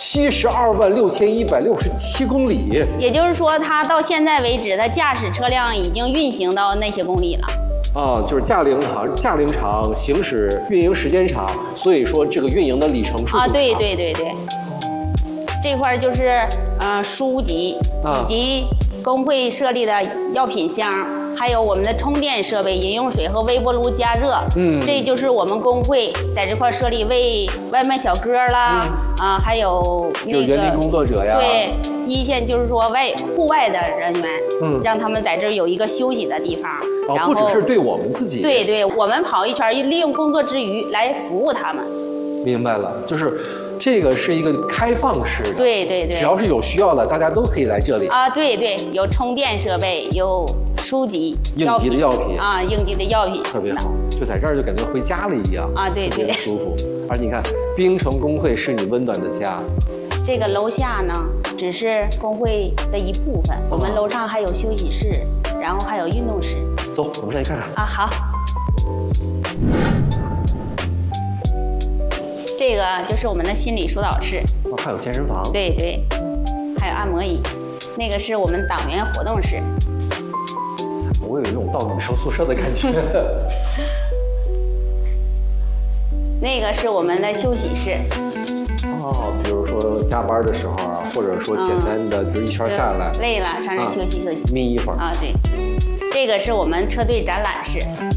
726167公里。 也就是说，它到现在为止，它驾驶车辆已经运行到那些公里了。 啊，就是驾龄长，行驶运营时间长，所以说这个运营的里程数啊，对。这块就是书籍以及工会设立的药品箱，还有我们的充电设备、饮用水和微波炉加热。这就是我们工会在这块设立为外卖小哥啦，还有那个就是园林工作者呀， 对，一线就是说户外的人员，让他们在这儿有一个休息的地方。然后不只是对我们自己， 对，我们跑一圈，利用工作之余来服务他们。 明白了，就是这个是一个开放式的， 对， 只要是有需要的，大家都可以来这里啊。对，有充电设备，有书籍、 应急的药品啊，应急的药品特别好，就在这儿就感觉回家了一样啊。对， 特别舒服。而且你看，冰城工会是你温暖的家。 这个楼下呢，只是工会的一部分，我们楼上还有休息室，然后还有运动室。 走，我们上去看看啊。好。这个就是我们的心理疏导室， 还有健身房， 对，还有按摩椅，那个是我们党员活动室。 我有一种到女生宿舍的感觉。 那个是我们的休息室。 比如说加班的时候啊，或者说简单的，比如一圈下来累了，上这休息， 眯一会儿啊。对，这个是我们车队展览室。